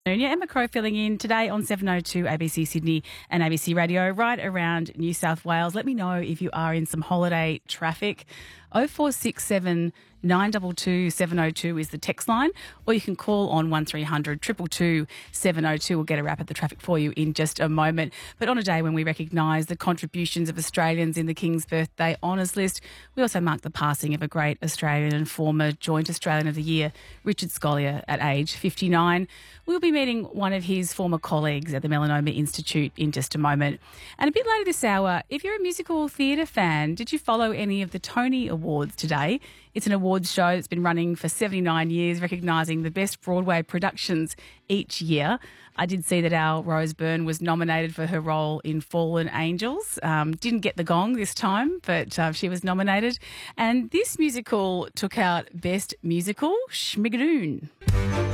Yeah, Emma Crow filling in today on 702 ABC Sydney and ABC Radio right around New South Wales. Let me know if you are in some holiday traffic. 0467 922 702 is the text line, or you can call on 1300 222 702. We'll get a wrap of the traffic for you in just a moment. But on a day when we recognise the contributions of Australians in the King's Birthday Honours List, we also mark the passing of a great Australian and former Joint Australian of the Year, Richard Scolyer, at age 59. We'll be meeting one of his former colleagues at the Melanoma Institute in just a moment. And a bit later this hour, if you're a musical theatre fan, did you follow any of the Tony Awards today? It's an awards show that's been running for 79 years, recognising the best Broadway productions each year. I did see that our Rose Byrne was nominated for her role in Fallen Angels. Didn't get the gong this time, but she was nominated. And this musical took out Best Musical, Schmigadoon.